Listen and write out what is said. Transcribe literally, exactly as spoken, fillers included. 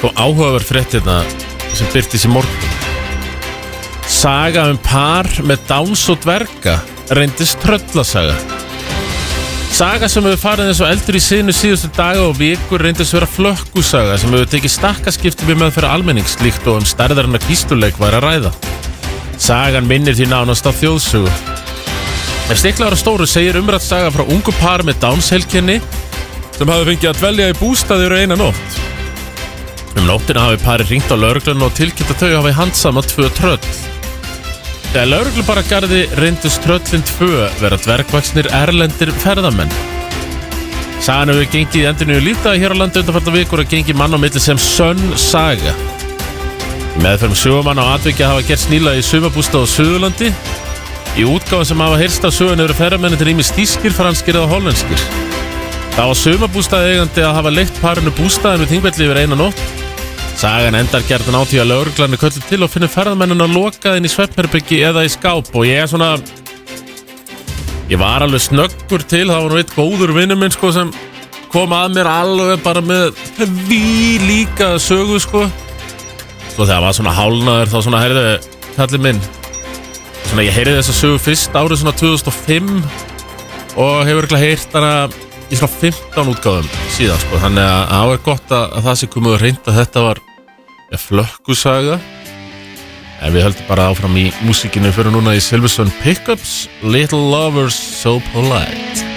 Kom áhugaverð fréttina sem birtist í morgun. Saga um par með Downs og dverga reyndist tröllasaga. Saga sem hefur farið eins og eldur í sinu síðustu daga og vikur reyndist vera flökkusaga sem hefur tekið stakkaskiptum í meðferð almennings líkt og um stærðarinnar kýstuleik væri að ræða. Sagan minnir því nánast á þjóðsögu. Ef stiklar á stóru segir umrætt saga frá ungu par með Downs-heilkenni sem hafi fengið að dvelja í bústaði yfir eina nótt. Um nóttina hafi parið hringt á lögregluna og tilkynnt að þau hafi handsama tvö tröll. Þegar lögreglu bara garði reyndust tröllin tvö vera dvergvaxnir erlendir ferðamenn. Sagan hefur gengið í endurnýju lífdaga hér á landi undanfarnar vikur að gengi mann á milli sem sönn saga. Meðferðum sögumann á atvikið hafa gert nýlega í sumarbústað á Suðurlandi. Í útgáfum sem hafa heyrst af sögunni eru ferðamennir ýmist þýskir, franskir eða hollenskir. Það var sumarbústað eigandi að hafa leitt parinu bústaðinn við Þingvelli yfir eina nótt. Sagan endar gjarnan á því að lögreglan er kölluð til og finnur ferðamennina lokað inn í svefnherbyggi eða í skáp og ég er svona ég var alveg snöggur til, það var nú eitt góður vinur minn sko sem kom að mér alveg bara með við líka sögu sko svo þegar var svona hálnaður þá svona heyrðu kallið minn svona ég heyrði þessa sögu fyrst árið svona tvö þúsund og fimm og hefur ekki heyrt hana í svona fimmtán útgáðum síðan sko, þannig að það er gott að, að það sé komið að reynda að þetta var ja, flökkusaga en við höldum bara áfram í músíkinu fyrir núna í Silversun Pickups Little Lovers So Polite.